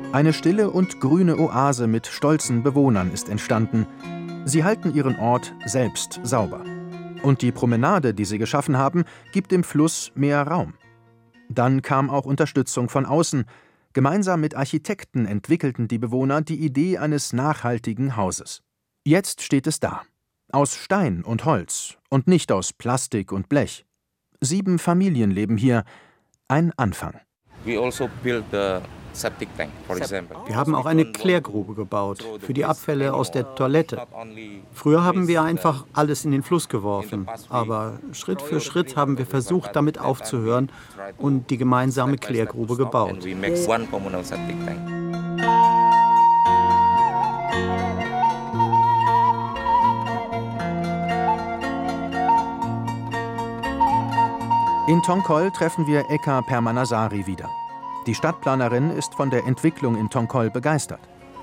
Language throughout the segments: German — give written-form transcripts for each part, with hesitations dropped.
Eine stille und grüne Oase mit stolzen Bewohnern ist entstanden. Sie halten ihren Ort selbst sauber. Und die Promenade, die sie geschaffen haben, gibt dem Fluss mehr Raum. Dann kam auch Unterstützung von außen. Gemeinsam mit Architekten entwickelten die Bewohner die Idee eines nachhaltigen Hauses. Jetzt steht es da. Aus Stein und Holz und nicht aus Plastik und Blech. 7 Familien leben hier. Ein Anfang. Wir haben auch eine Klärgrube gebaut für die Abfälle aus der Toilette. Früher haben wir einfach alles in den Fluss geworfen, aber Schritt für Schritt haben wir versucht, damit aufzuhören und die gemeinsame Klärgrube gebaut. In Tongkol treffen wir Eka Permanasari wieder. Die Stadtplanerin ist von der Entwicklung in Tongkol begeistert.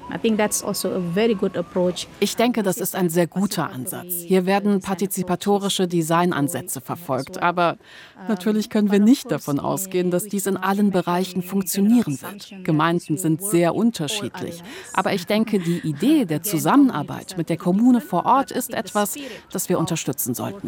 Ich denke, das ist ein sehr guter Ansatz. Hier werden partizipatorische Designansätze verfolgt. Aber natürlich können wir nicht davon ausgehen, dass dies in allen Bereichen funktionieren wird. Gemeinden sind sehr unterschiedlich. Aber ich denke, die Idee der Zusammenarbeit mit der Kommune vor Ort ist etwas, das wir unterstützen sollten.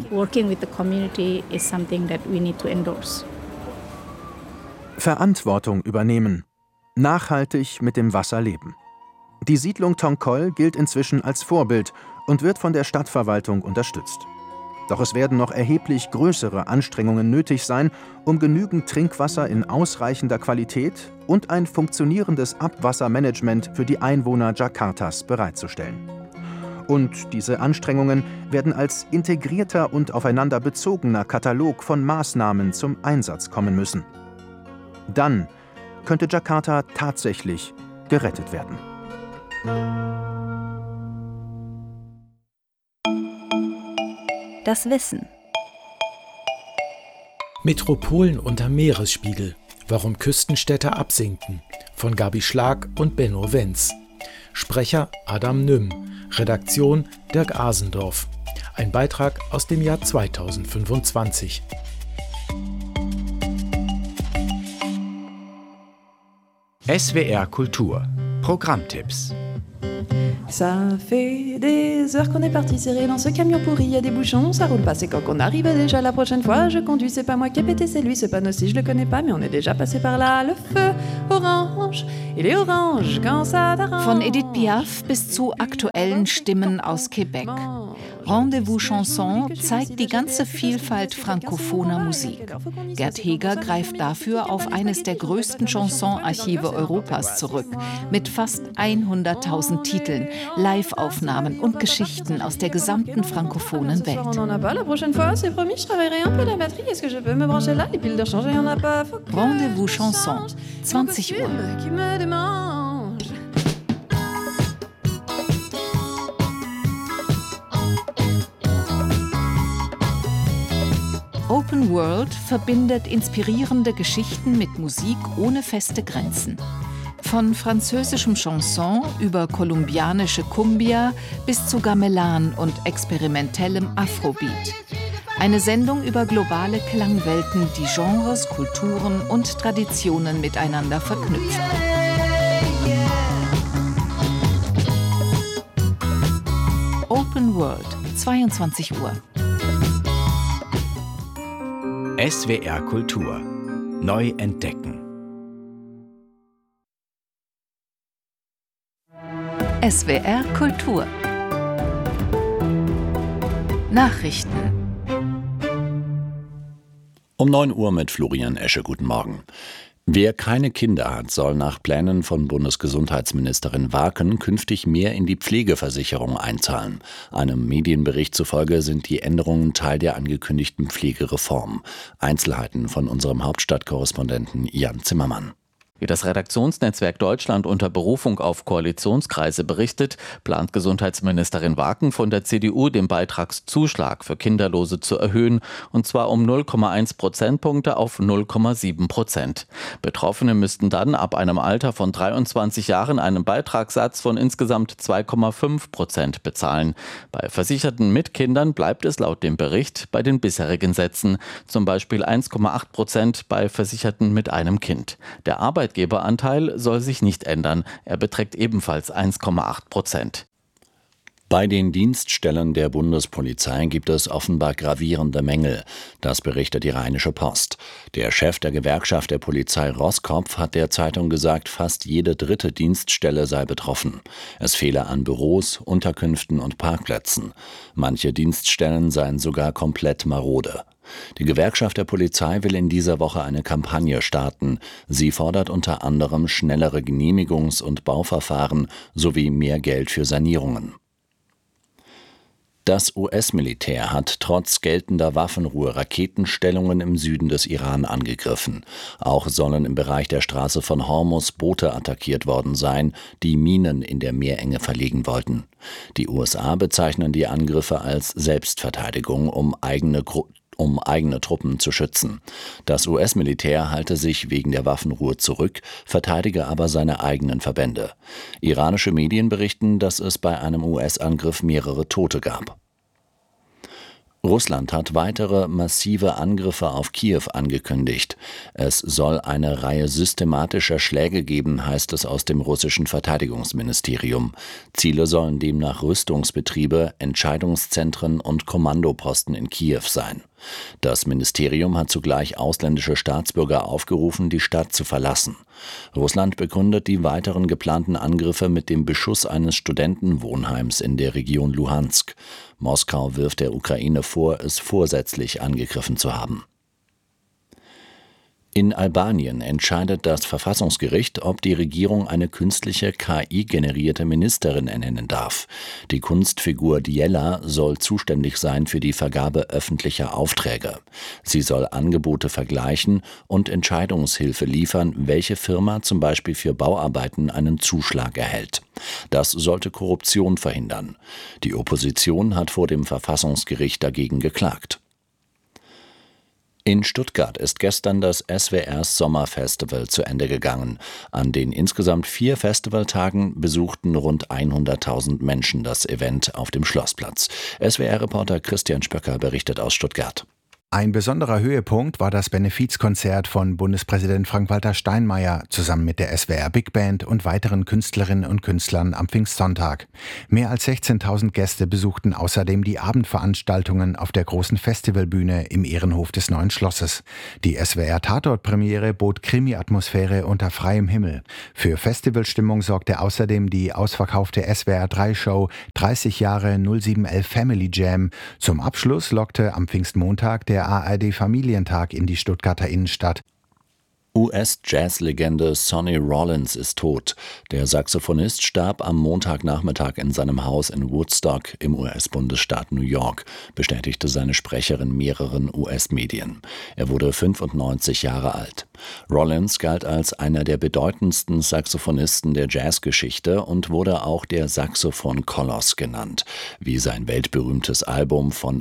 Verantwortung übernehmen. Nachhaltig mit dem Wasser leben. Die Siedlung Tongkol gilt inzwischen als Vorbild und wird von der Stadtverwaltung unterstützt. Doch es werden noch erheblich größere Anstrengungen nötig sein, um genügend Trinkwasser in ausreichender Qualität und ein funktionierendes Abwassermanagement für die Einwohner Jakartas bereitzustellen. Und diese Anstrengungen werden als integrierter und aufeinander bezogener Katalog von Maßnahmen zum Einsatz kommen müssen. Dann könnte Jakarta tatsächlich gerettet werden. Das Wissen. Metropolen unter Meeresspiegel. Warum Küstenstädte absinken. Von Gabi Schlag und Benno Wenz. Sprecher Adam Nümm. Redaktion Dirk Asendorf. Ein Beitrag aus dem Jahr 2025. SWR Kultur. Programmtipps. Ça fait des heures qu'on est parti serrer dans ce camion pourri, il y a des bouchons, ça roule pas, c'est quand qu'on arrive déjà la prochaine fois, je conduis, c'est pas moi qui ai pété, c'est lui, c'est pas aussi, je le connais pas, mais on est déjà passé par là, le feu orange, il est orange quand ça t'arrange. Von Edith Piaf bis zu aktuellen Stimmen aus Quebec. Rendez-vous Chanson zeigt die ganze Vielfalt frankophoner Musik. Gerd Heger greift dafür auf eines der größten Chansonarchive Europas zurück, mit fast 100.000 Titeln, Live-Aufnahmen und Geschichten aus der gesamten frankophonen Welt. Rendez-vous Chanson, 20 Uhr. Open World verbindet inspirierende Geschichten mit Musik ohne feste Grenzen. Von französischem Chanson über kolumbianische Cumbia bis zu Gamelan und experimentellem Afrobeat. Eine Sendung über globale Klangwelten, die Genres, Kulturen und Traditionen miteinander verknüpfen. Open World, 22 Uhr. SWR Kultur. Neu entdecken. SWR Kultur. Nachrichten. Um 9 Uhr mit Florian Esche. Guten Morgen. Wer keine Kinder hat, soll nach Plänen von Bundesgesundheitsministerin Waken künftig mehr in die Pflegeversicherung einzahlen. Einem Medienbericht zufolge sind die Änderungen Teil der angekündigten Pflegereform. Einzelheiten von unserem Hauptstadtkorrespondenten Jan Zimmermann. Wie das Redaktionsnetzwerk Deutschland unter Berufung auf Koalitionskreise berichtet, plant Gesundheitsministerin Waken von der CDU den Beitragszuschlag für Kinderlose zu erhöhen, und zwar um 0,1 Prozentpunkte auf 0,7%. Betroffene müssten dann ab einem Alter von 23 Jahren einen Beitragssatz von insgesamt 2,5% bezahlen. Bei Versicherten mit Kindern bleibt es laut dem Bericht bei den bisherigen Sätzen, zum Beispiel 1,8% bei Versicherten mit einem Kind. Der Arbeitsmarkt Arbeitgeberanteil soll sich nicht ändern. Er beträgt ebenfalls 1,8%. Bei den Dienststellen der Bundespolizei gibt es offenbar gravierende Mängel. Das berichtet die Rheinische Post. Der Chef der Gewerkschaft der Polizei Roßkopf hat der Zeitung gesagt, fast jede dritte Dienststelle sei betroffen. Es fehle an Büros, Unterkünften und Parkplätzen. Manche Dienststellen seien sogar komplett marode. Die Gewerkschaft der Polizei will in dieser Woche eine Kampagne starten. Sie fordert unter anderem schnellere Genehmigungs- und Bauverfahren sowie mehr Geld für Sanierungen. Das US-Militär hat trotz geltender Waffenruhe Raketenstellungen im Süden des Iran angegriffen. Auch sollen im Bereich der Straße von Hormuz Boote attackiert worden sein, die Minen in der Meerenge verlegen wollten. Die USA bezeichnen die Angriffe als Selbstverteidigung, um eigene Truppen zu schützen. Das US-Militär halte sich wegen der Waffenruhe zurück, verteidige aber seine eigenen Verbände. Iranische Medien berichten, dass es bei einem US-Angriff mehrere Tote gab. Russland hat weitere massive Angriffe auf Kiew angekündigt. Es soll eine Reihe systematischer Schläge geben, heißt es aus dem russischen Verteidigungsministerium. Ziele sollen demnach Rüstungsbetriebe, Entscheidungszentren und Kommandoposten in Kiew sein. Das Ministerium hat zugleich ausländische Staatsbürger aufgerufen, die Stadt zu verlassen. Russland begründet die weiteren geplanten Angriffe mit dem Beschuss eines Studentenwohnheims in der Region Luhansk. Moskau wirft der Ukraine vor, es vorsätzlich angegriffen zu haben. In Albanien entscheidet das Verfassungsgericht, ob die Regierung eine künstliche KI-generierte Ministerin ernennen darf. Die Kunstfigur Diella soll zuständig sein für die Vergabe öffentlicher Aufträge. Sie soll Angebote vergleichen und Entscheidungshilfe liefern, welche Firma zum Beispiel für Bauarbeiten einen Zuschlag erhält. Das sollte Korruption verhindern. Die Opposition hat vor dem Verfassungsgericht dagegen geklagt. In Stuttgart ist gestern das SWRs Sommerfestival zu Ende gegangen. An den insgesamt 4 Festivaltagen besuchten rund 100.000 Menschen das Event auf dem Schlossplatz. SWR-Reporter Christian Spöcker berichtet aus Stuttgart. Ein besonderer Höhepunkt war das Benefizkonzert von Bundespräsident Frank-Walter Steinmeier zusammen mit der SWR Big Band und weiteren Künstlerinnen und Künstlern am Pfingstsonntag. Mehr als 16.000 Gäste besuchten außerdem die Abendveranstaltungen auf der großen Festivalbühne im Ehrenhof des Neuen Schlosses. Die SWR-Tatort-Premiere bot Krimi-Atmosphäre unter freiem Himmel. Für Festivalstimmung sorgte außerdem die ausverkaufte SWR3-Show 30 Jahre 0711 Family Jam. Zum Abschluss lockte am Pfingstmontag der ARD-Familientag in die Stuttgarter Innenstadt. US-Jazz-Legende Sonny Rollins ist tot. Der Saxophonist starb am Montagnachmittag in seinem Haus in Woodstock im US-Bundesstaat New York, bestätigte seine Sprecherin mehreren US-Medien. Er wurde 95 Jahre alt. Rollins galt als einer der bedeutendsten Saxophonisten der Jazzgeschichte und wurde auch der Saxophon-Koloss genannt, wie sein weltberühmtes Album von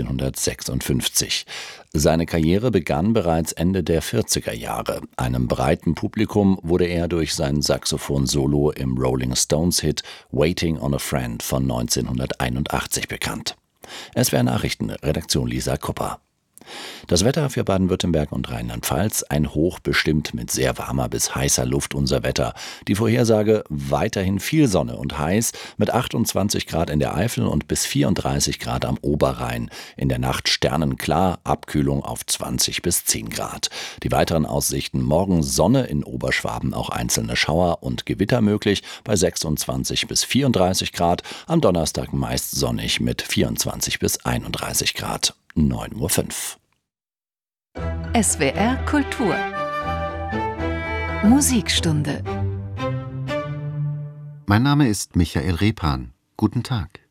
1956. Seine Karriere begann bereits Ende der 40er Jahre. Einem breiten Publikum wurde er durch sein Saxophon-Solo im Rolling Stones-Hit Waiting on a Friend von 1981 bekannt. SWR Nachrichten, Redaktion Lisa Kupper. Das Wetter für Baden-Württemberg und Rheinland-Pfalz: ein Hoch bestimmt mit sehr warmer bis heißer Luft unser Wetter. Die Vorhersage: weiterhin viel Sonne und heiß mit 28 Grad in der Eifel und bis 34 Grad am Oberrhein. In der Nacht sternenklar, Abkühlung auf 20 bis 10 Grad. Die weiteren Aussichten: morgen Sonne, in Oberschwaben auch einzelne Schauer und Gewitter möglich bei 26 bis 34 Grad. Am Donnerstag meist sonnig mit 24 bis 31 Grad. 9:05 Uhr. SWR Kultur Musikstunde. Mein Name ist Michael Repan. Guten Tag.